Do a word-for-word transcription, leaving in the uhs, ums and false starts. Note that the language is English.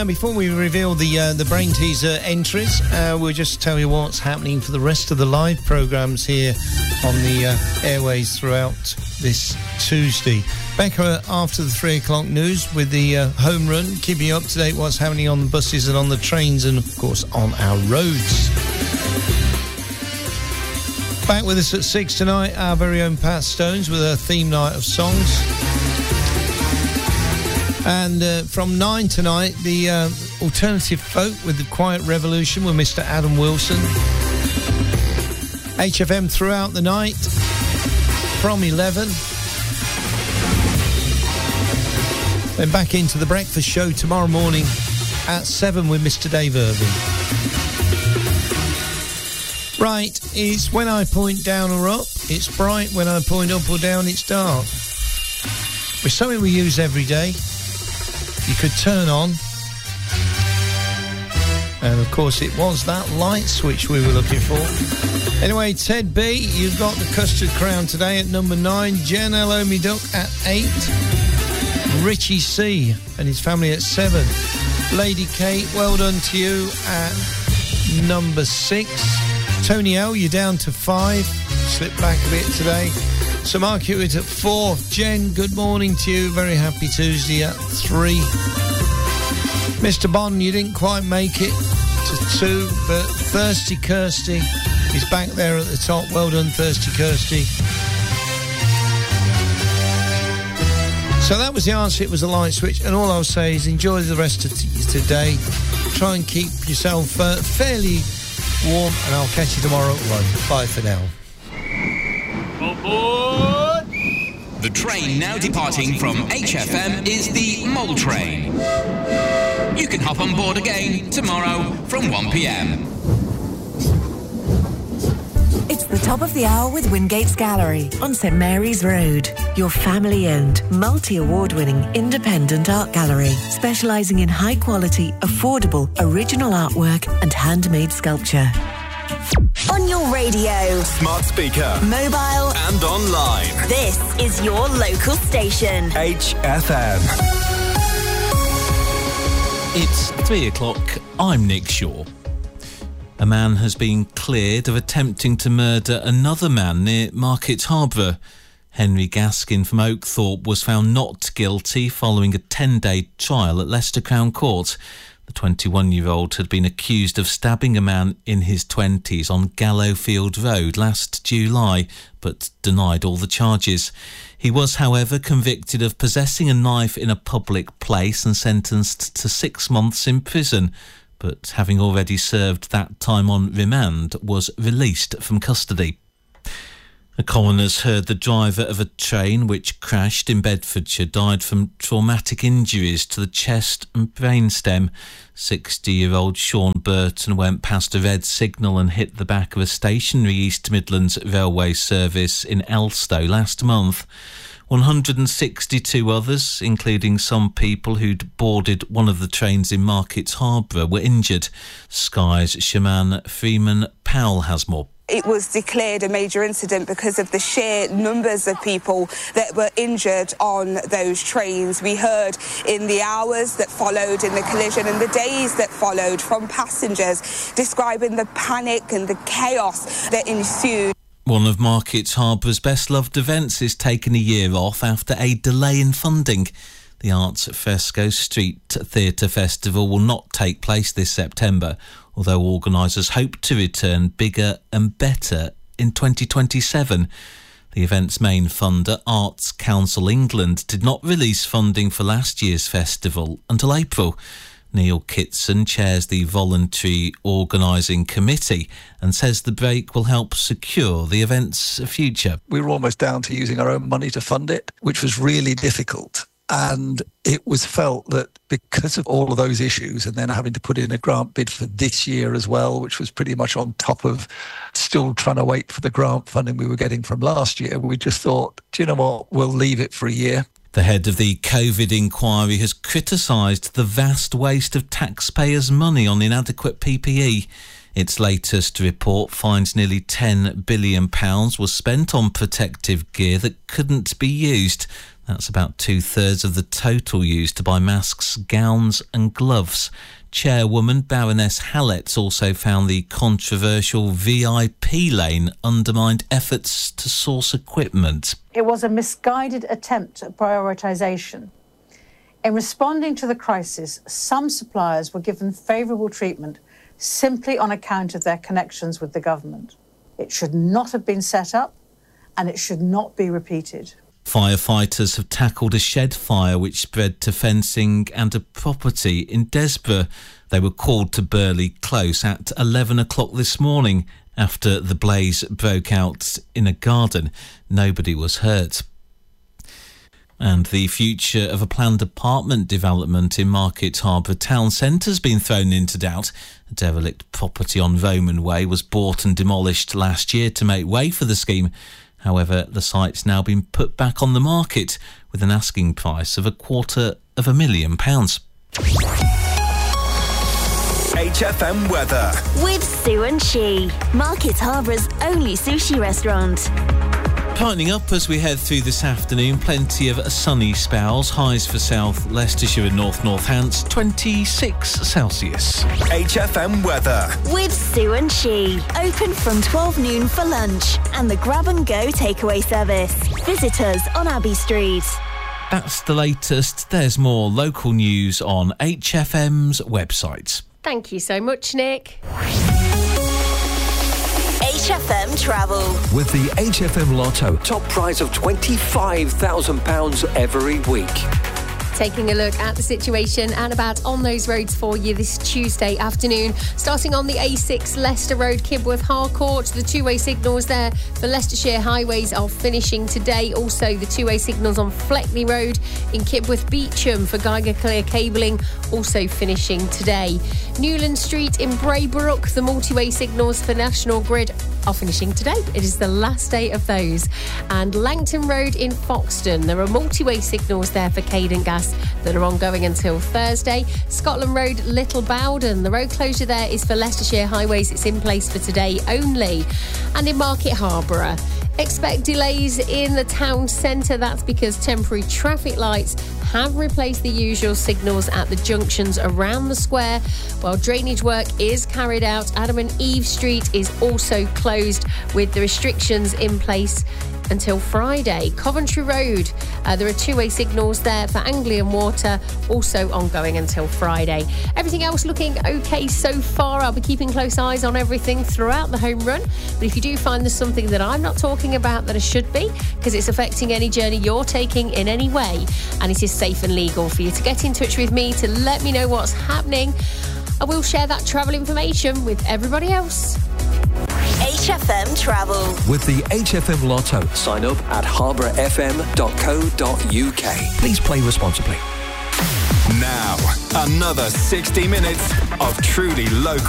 before we reveal the uh, the brain teaser entries, uh, we'll just tell you what's happening for the rest of the live programmes here on the uh, airways throughout this Tuesday. Becca after the three o'clock news with the uh, home run, keeping you up to date what's happening on the buses and on the trains and, of course, on our roads. Back with us at six tonight, our very own Pat Stones with a theme night of songs. And uh, from nine tonight, the uh, alternative folk with the Quiet Revolution with Mister Adam Wilson. H F M throughout the night from eleven. Then back into the breakfast show tomorrow morning at seven with Mister Dave Irving. Right, it's when I point down or up, it's bright. When I point up or down, it's dark. It's something we use every day. You could turn on, and of course it was that light switch we were looking for. Anyway, Ted B, you've got the custard crown today at number nine, Jen L. Omiduck at eight, Richie C and his family at seven, Lady Kate, well done to you at number six, Tony L, you're down to five, slipped back a bit today. So Mark Hewitt at four. Jen, good morning to you. Very happy Tuesday at three. Mister Bond, you didn't quite make it to two, but Thirsty Kirsty is back there at the top. Well done, Thirsty Kirsty. So that was the answer. It was a light switch. And all I'll say is enjoy the rest of t- today. Try and keep yourself uh, fairly warm, and I'll catch you tomorrow at one. Bye for now. Aboard! The train now departing from H F M is the Mole Train. You can hop on board again tomorrow from one p.m. It's the top of the hour with Wingates Gallery on St Mary's Road. Your family-owned, multi-award-winning independent art gallery, specialising in high-quality, affordable, original artwork and handmade sculpture. On your radio, smart speaker, mobile and online. This is your local station. H F M. It's three o'clock. I'm Nick Shaw. A man has been cleared of attempting to murder another man near Market Harborough. Henry Gaskin from Oakthorpe was found not guilty following a ten-day trial at Leicester Crown Court. The twenty-one-year-old had been accused of stabbing a man in his twenties on Gallowfield Road last July, but denied all the charges. He was, however, convicted of possessing a knife in a public place and sentenced to six months in prison, but having already served that time on remand, was released from custody. A coroner's heard the driver of a train which crashed in Bedfordshire died from traumatic injuries to the chest and brainstem. sixty-year-old Sean Burton went past a red signal and hit the back of a stationary East Midlands railway service in Elstow last month. one hundred sixty-two others, including some people who'd boarded one of the trains in Market Harborough, were injured. Sky's Shaman Freeman Powell has more. It was declared a major incident because of the sheer numbers of people that were injured on those trains. We heard in the hours that followed in the collision and the days that followed from passengers describing the panic and the chaos that ensued. One of Market Harbour's best-loved events is taking a year off after a delay in funding. The Arts Fresco Street Theatre Festival will not take place this September, although organisers hope to return bigger and better in twenty twenty-seven. The event's main funder, Arts Council England, did not release funding for last year's festival until April. Neil Kitson chairs the voluntary organising committee and says the break will help secure the event's future. We were almost down to using our own money to fund it, which was really difficult. And it was felt that because of all of those issues and then having to put in a grant bid for this year as well, which was pretty much on top of still trying to wait for the grant funding we were getting from last year, we just thought, do you know what, we'll leave it for a year. The head of the COVID inquiry has criticised the vast waste of taxpayers' money on inadequate P P E. Its latest report finds nearly ten billion pounds was spent on protective gear that couldn't be used. That's about two-thirds of the total used to buy masks, gowns and gloves. Chairwoman Baroness Hallett also found the controversial V I P lane undermined efforts to source equipment. It was a misguided attempt at prioritisation. In responding to the crisis, some suppliers were given favourable treatment simply on account of their connections with the government. It should not have been set up, and it should not be repeated. Firefighters have tackled a shed fire which spread to fencing and a property in Desborough. They were called to Burley Close at eleven o'clock this morning after the blaze broke out in a garden. Nobody was hurt. And the future of a planned apartment development in Market Harborough town centre has been thrown into doubt. A derelict property on Roman Way was bought and demolished last year to make way for the scheme. However, the site's now been put back on the market with an asking price of a quarter of a million pounds. H F M weather. With Sue and She, Market Harbour's only sushi restaurant. Brightening up as we head through this afternoon. Plenty of sunny spells. Highs for South Leicestershire and North Northants, twenty-six Celsius. H F M weather. With Sue and She. Open from twelve noon for lunch and the grab and go takeaway service. Visit us on Abbey Street. That's the latest. There's more local news on H F M's website. Thank you so much, Nick. H F M Travel. With the H F M Lotto, top prize of twenty-five thousand pounds every week. Taking a look at the situation and about on those roads for you this Tuesday afternoon. Starting on the A six Leicester Road, Kibworth Harcourt. The two-way signals there for Leicestershire highways are finishing today. Also, the two-way signals on Fleckley Road in Kibworth Beecham for Geiger Clear cabling also finishing today. Newland Street in Braybrook, the multi-way signals for National Grid are finishing today. It is the last day of those. And Langton Road in Foxton, there are multi-way signals there for Cadent Gas that are ongoing until Thursday. Scotland Road, Little Bowden, the road closure there is for Leicestershire highways. It's in place for today only. And in Market Harborough, expect delays in the town centre. That's because temporary traffic lights have replaced the usual signals at the junctions around the square, while drainage work is carried out. Adam and Eve Street is also closed with the restrictions in place until Friday. Coventry Road, uh, there are two-way signals there for Anglian Water, also ongoing until Friday. Everything else looking okay so far. I'll be keeping close eyes on everything throughout the home run, but if you do find there's something that I'm not talking about that I should be, because it's affecting any journey you're taking in any way, and it is safe and legal for you to get in touch with me to let me know what's happening, I will share that travel information with everybody else. H F M Travel. With the H F M Lotto, sign up at harbour f m dot co dot u k. Please play responsibly. Now, another sixty minutes of truly local